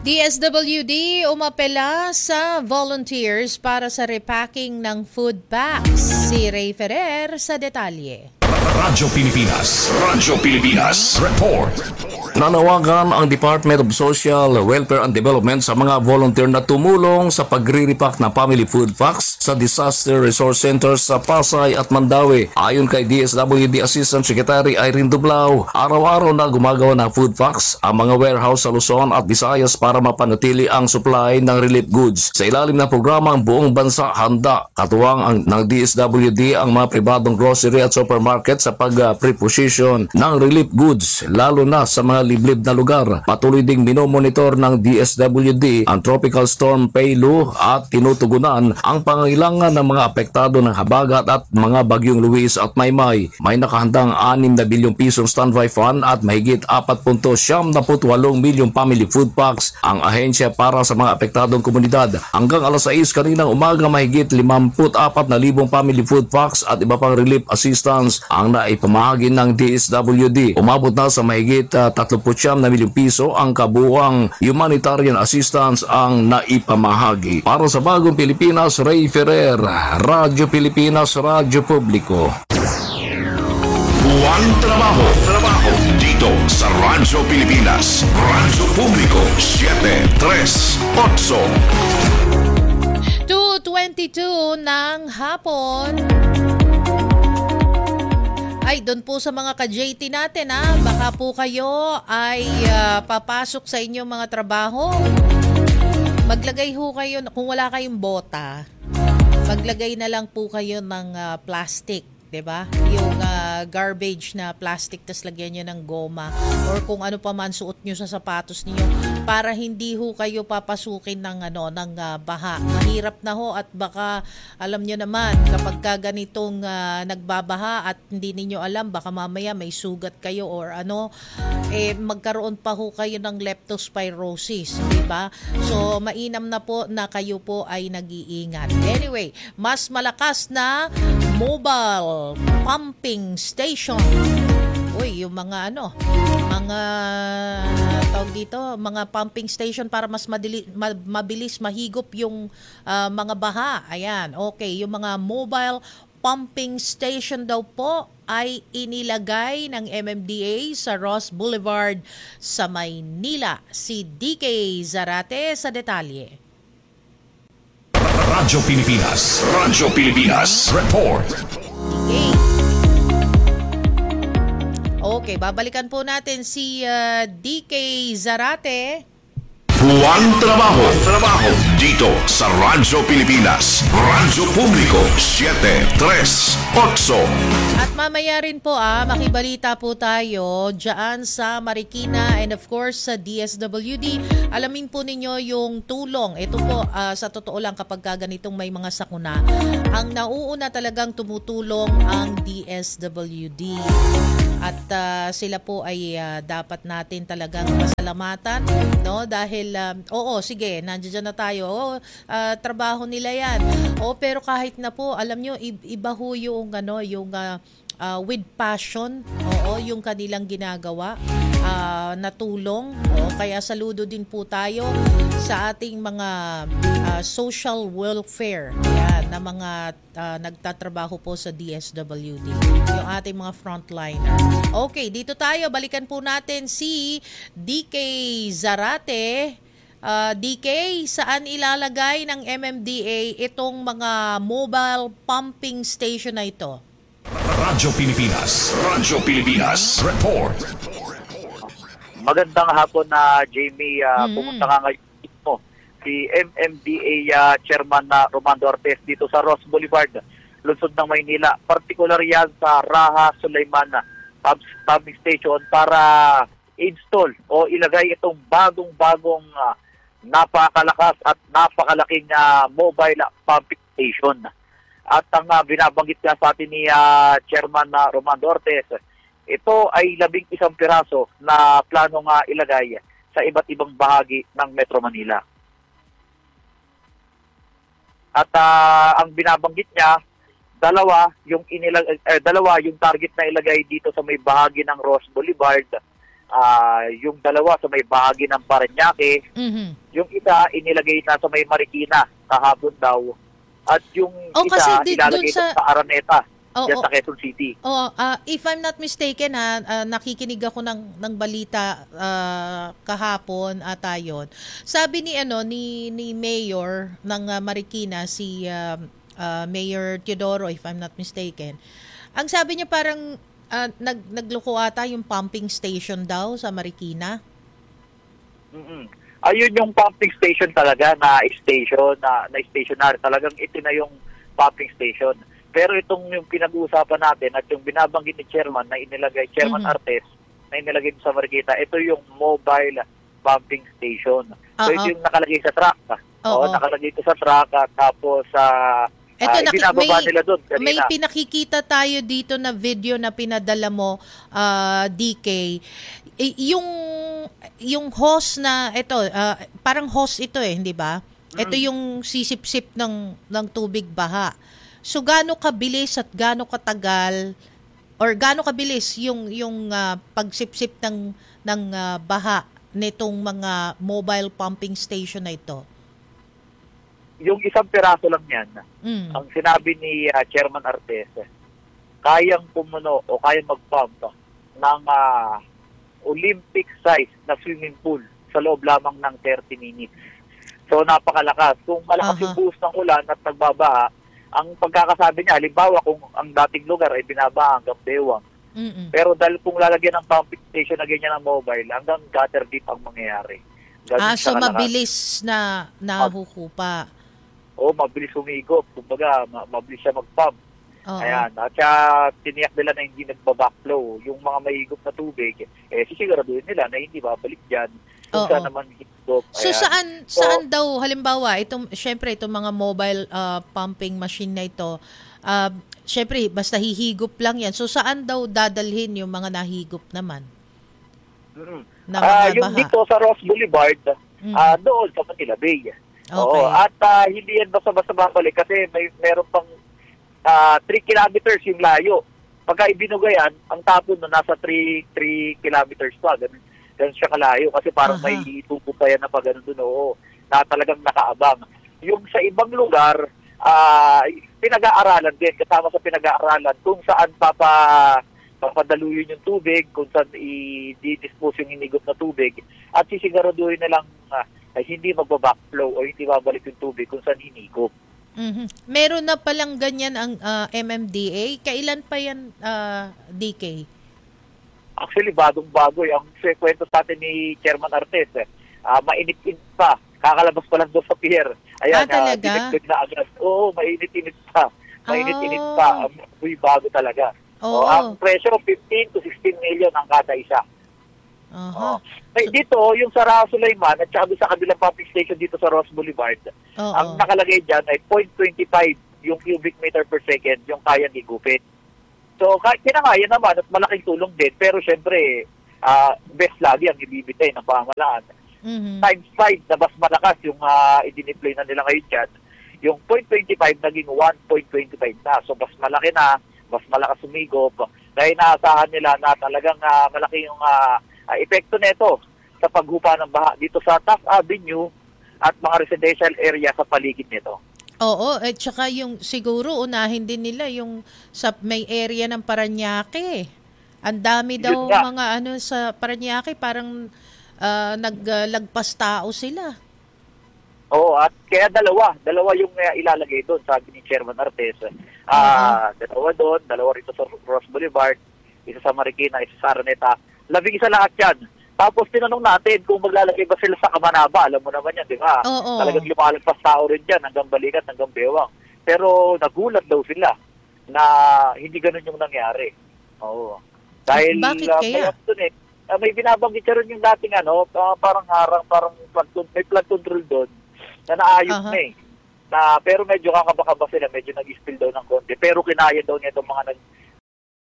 DSWD umapela sa volunteers para sa repacking ng food packs. Si Ray Ferrer sa detalye. Radyo Pilipinas Report. Nanawagan ang Department of Social Welfare and Development sa mga volunteer na tumulong sa pagre-repack ng family food packs sa disaster resource centers sa Pasay at Mandawi. Ayon kay DSWD Assistant Secretary Irene Dublao, araw-araw na gumagawa ng food packs ang mga warehouse sa Luzon at Visayas para mapanatili ang supply ng relief goods. Sa ilalim ng programa, ang buong bansa handa. Katuwang ng DSWD ang mga pribadong grocery at supermarket sa pag-preposition ng relief goods, lalo na sa mga liblib na lugar. Patuloy ding minomonitor ng DSWD ang Tropical Storm Pailu at tinutugunan ang pangangailangan ng mga apektado ng habagat at mga bagyong Luis at Maymay. May nakahandang 6 na bilyong pisong standby fund at mahigit 4.78 milyong family food packs ang ahensya para sa mga apektadong komunidad. Hanggang alas 6 kaninang umaga, mahigit 54,000 family food packs at iba pang relief assistance ang naipamahagi ng DSWD. Umabot na sa mahigit 39 milyong piso ang kabuuang humanitarian assistance ang naipamahagi. Para sa Bagong Pilipinas, Ray Ferrer, Radyo Pilipinas, Radyo Publiko. Buwang trabaho dito sa Radyo Pilipinas, Radyo Publiko 738. 2:22 ng hapon. Ay, doon po sa mga ka-JT natin, baka po kayo ay papasok sa inyong mga trabaho. Maglagay ho kayo, kung wala kayong bota, maglagay na lang po kayo ng plastic. Diba? Yung garbage na plastic, tas lagyan nyo ng goma or kung ano pa man suot nyo sa sapatos niyo para hindi ho kayo papasukin ng baha. Mahirap na ho at baka alam nyo naman kapag ganitong nagbabaha at hindi niyo alam, baka mamaya may sugat kayo or magkaroon pa ho kayo ng leptospirosis, diba? So mainam na po na kayo po ay nag-iingat. Anyway, mas malakas na mobile pumping station. Uy, yung mga tawag dito, mga pumping station para mas mabilis mahigop yung mga baha. Ayan, okay. Yung mga mobile pumping station daw po ay inilagay ng MMDA sa Ross Boulevard sa Maynila. Si DK Zarate sa detalye. Radyo Pilipinas Report. Okay, babalikan po natin si DK Zarate. Buwang trabaho dito sa Radyo Pilipinas, Radyo Publiko 738. At mamaya rin po makibalita po tayo dyan sa Marikina and of course sa DSWD. Alamin po ninyo yung tulong. Ito po sa totoo lang kapag ganitong may mga sakuna, ang nauuna talagang tumutulong ang DSWD. At sila po ay dapat natin talagang pasalamatan, no? Dahil sige, nandiyan na tayo. Trabaho nila 'yan. Pero kahit na po, alam nyo, iba ho yung with passion, yung kanilang ginagawa na tulong. Kaya saludo din po tayo sa ating mga social welfare na mga nagtatrabaho po sa DSWD, yung ating mga frontliner. Okay, dito tayo, balikan po natin si DK Zarate. DK, saan ilalagay ng MMDA itong mga mobile pumping station na ito? Radyo Pilipinas Report. Magandang hapon na Jamie. Pumunta ka ngayon mo si MMDA Chairman na Romando Ortiz dito sa Ross Boulevard, lungsod ng Maynila. Partikular yan sa Raha Sulaiman pumping station para install o ilagay itong bagong-bagong napakalakas at napakalaking mobile pumping station. At ang binabanggit nga sa atin ni Chairman Romando Ortiz, ito ay 11 piraso na plano nga ilagay sa iba't ibang bahagi ng Metro Manila. At ang binabanggit niya, dalawa yung target na ilagay dito sa may bahagi ng Ross Boulevard yung dalawa sa may bahagi ng Parañaque, yung isa inilagay na sa may Marikina kahapon daw, at yung isa ilalagay sa Araneta, dyan sa Quezon City. If I'm not mistaken, nakikinig ako ng balita kahapon ata yun. Sabi ni Mayor ng Marikina, si Mayor Teodoro, if I'm not mistaken, ang sabi niya parang nagloko ata yung pumping station daw sa Marikina. Ayun yung pumping station talaga na stationary. Talagang ito na yung pumping station. Pero itong yung pinag-uusapan natin at yung binabanggit ni Chairman na inilagay, Chairman Artes, na inilagay sa Marikina, ito yung mobile pumping station. So ito yung nakalagay sa truck. Nakalagay ito sa truck at tapos binababa nila doon kanina. May pinakikita tayo dito na video na pinadala mo, DK. Yung hose na ito, parang hose ito hindi ba? Ito yung sisip-sip ng tubig baha. So gaano kabilis at gaano katagal or gaano kabilis yung pagsipsip ng baha nitong mga mobile pumping station na ito? Yung isang piraso lang yan. Ang sinabi ni Chairman Artes, kayang pumuno o kayang mag-pump ng Olympic size na swimming pool sa loob lamang ng 30 minutes. So napakalakas. Kung malakas yung buhos ng ulan at nagbabaha, ang pagkakasabi niya, halimbawa kung ang dating lugar ay binabaha hanggang bewang. Pero dahil kung lalagyan ng pumping station na ganyan ng mobile, hanggang gutter deep ang mangyayari. So mabilis na nahuhupa. Mabilis humigop. Kumbaga, mabilis siya mag-pump. Ayan. At tiniyak nila na hindi nagbabackflow. Yung mga mahigop na tubig, sisiguraduhin nila na hindi babalik dyan. Kung saan naman higop. So saan daw, halimbawa, syempre itong mga mobile pumping machine na ito, syempre basta hihigop lang yan. So saan daw dadalhin yung mga nahigop naman? Yung dito sa Ross Boulevard, doon sa Manila Bay. Okay. At hindi yan basta-basta babalik kasi meron pang 3 kilometers yung layo. Pagka ibinugayan, ang tapon na nasa 3 kilometers pa. Ganun siya kalayo kasi parang may tubo pa yan na pag ganun doon. Na talagang nakaabang. Yung sa ibang lugar, pinag-aaralan din. Kasama sa pinag-aaralan kung saan papadaluyin yung tubig, kung saan i-dispose yung hinigop na tubig. At sisiguraduhin nilang ay hindi magbabackflow o hindi babalik yung tubig kung saan hinigop. Meron na palang ganyan ang MMDA. Kailan pa yan, DK? Actually, bagong-bago. Ang kwento sa atin ni Chairman Artes, mainit-init pa. Kakalabas pa lang doon sa pier. Ayan, talaga? Na agad. Mainit-init pa. Mainit-init pa. Muy bago talaga. Ang presyo, 15 to 16 million ang kada isa. Dito, yung sa Raha Sulaiman at saka sa kabilang pumping station dito sa Ross Boulevard, ang nakalagay dyan ay 0.25 yung cubic meter per second yung kayang higupin. So, kinakaya naman at malaking tulong din. Pero syempre, best lagi ang ibibitay ng pamahalaan. Times 5 na mas malakas yung i-deploy na nila ngayon dyan. Yung 0.25 naging 1.25 na. So, mas malaki na, mas malakas umigop. Dahil naasahan nila na talagang malaki yung epekto nito sa paghupa ng baha dito sa Taft Avenue at mga residential area sa paligid nito. At saka yung siguro unahin din nila yung sa may area ng Parañaque. Ang dami daw mga sa Parañaque, parang naglagpas tao sila. At kaya dalawa yung ilalagay doon, sabi ni Chairman Artes. Dalawa doon, dalawa rito sa Ross Boulevard, isa sa Marikina, isa sa Araneta. 11 lahat yan. Tapos tinanong natin kung maglalagay ba sila sa Kamanaba. Alam mo naman yan, di ba? Talagang lumalagpas tao rin dyan hanggang Balikat, hanggang Bewang. Pero nagulat daw sila na hindi ganun yung nangyari. Dahil bakit kaya? May binabanggit siya rin yung dating parang harang, may flood control doon na naayos na pero medyo kakabaka sila, medyo nag-spill daw ng konti. Pero kinaya daw niya itong mga